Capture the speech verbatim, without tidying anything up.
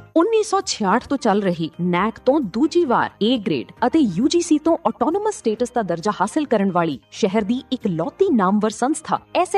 ਉੱਨੀ ਸੌ ਛਿਆਹਠ ਤੋਂ ਚੱਲ ਰਹੀ ਨੈਕ ਤੋਂ ਦੂਜੀ ਵਾਰ ਏ ਗ੍ਰੇਡ ਅਤੇ ਯੂ ਜੀ ਸੀ ਤੋਂ ਆਟੋਨੋਮਸ ਸਟੇਟਸ ਦਾ ਦਰਜਾ ਹਾਸਲ ਕਰਨ ਵਾਲੀ ਸ਼ਹਿਰ ਦੀ ਇਕਲੌਤੀ ਨਾਮਵਰ ਸੰਸਥਾ ਐਸ